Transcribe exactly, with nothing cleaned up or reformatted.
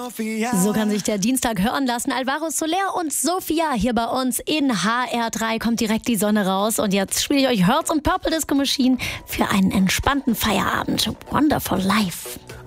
So kann sich der Dienstag hören lassen. Alvaro Soler und Sophia hier bei uns in H R drei. Kommt direkt die Sonne raus. Und jetzt spiele ich euch Hearts und Purple Disco Machine für einen entspannten Feierabend. Wonderful Life.